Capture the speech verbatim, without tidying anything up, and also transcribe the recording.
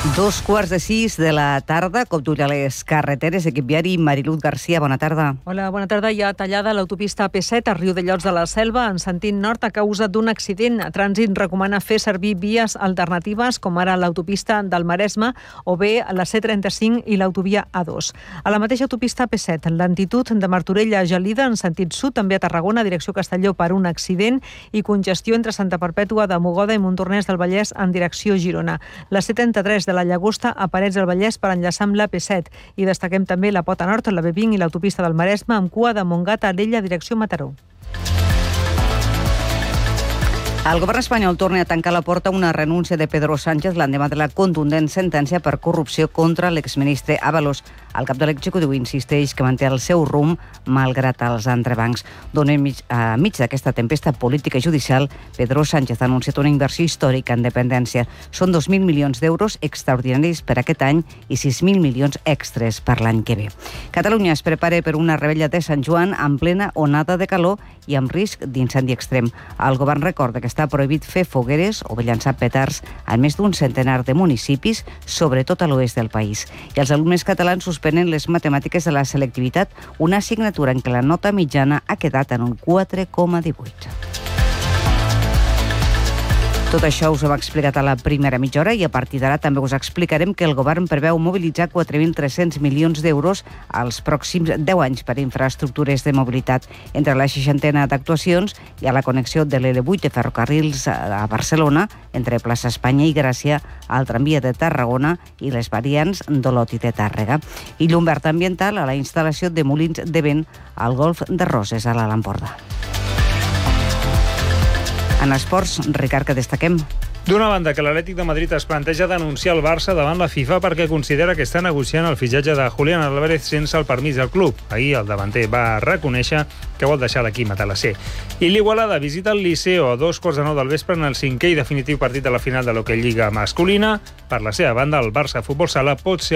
Dos quarts de sis de la tarda, cop d'ull a les carreteres, equip viari, Mariluz Garcia, bona tarda. Hola, bona tarda. Hi ha tallada l'autopista A P set a Riudellots de la Selva en sentit nord a causa d'un accident. Trànsit recomana fer servir vies alternatives com ara l'autopista del Maresme o bé la C trenta-cinc i l'autovia A dos. A la mateixa autopista A P set, lentitud de Martorell a Gelida en sentit sud, també a Tarragona, direcció Castelló per un accident i congestió entre Santa Perpètua de Mogoda i Montornès del Vallès en direcció Girona. La C trenta-tres de la Llagosta a Parets del Vallès per enllaçar amb l'A P set. I destaquem també la Pota Nord, la B vint i l'autopista del Maresme amb cua de Montgat a Alella, direcció Mataró. El govern espanyol torna a tancar la porta a una renúncia de Pedro Sánchez l'endemà de la contundent sentència per corrupció contra l'exministre Ábalos. El cap de l'executiu insisteix que manté el seu rumb malgrat els entrebancs. D'on mig, a mig d'aquesta tempesta política i judicial, Pedro Sánchez ha anunciat una inversió històrica en dependència. Són dos mil milions d'euros extraordinaris per aquest any i sis mil milions extres per l'any que ve. Catalunya es prepara per una rebella de Sant Joan en plena onada de calor i amb risc d'incendi extrem. El govern recorda que està prohibit fer fogueres o llançar petards en més d'un centenar de municipis, sobretot a l'oest del país. I els alumnes catalans suspenen les matemàtiques de la selectivitat, una assignatura en què la nota mitjana ha quedat en un quatre coma divuit. Tot això us ho hem explicat a la primera mitja hora i a partir d'ara també us explicarem que el govern preveu mobilitzar quatre mil tres-cents milions d'euros als pròxims deu anys per a infraestructures de mobilitat. Entre la seixantena d'actuacions hi ha la connexió de l'L vuit de ferrocarrils a Barcelona entre plaça Espanya i Gràcia, el tramvia de Tarragona i les variants d'Olot i de Tàrrega. I llum verd ambiental a la instal·lació de molins de vent al Golf de Roses, a l'Alt Empordà. En esports, Ricard, que destaquem? D'una banda, que l'Atlètic de Madrid es planteja denunciar el Barça davant la FIFA perquè considera que està negociant el fitxatge de Julián Álvarez sense el permís del club. Ahir el davanter va reconèixer que vol deixar l'equip a la C. I l'Igualada visita el Liceo a dos quarts de nou del vespre en el cinquè i definitiu partit de la final de l'Hockey Lliga masculina. Per la seva banda, el Barça Futbol Sala pot ser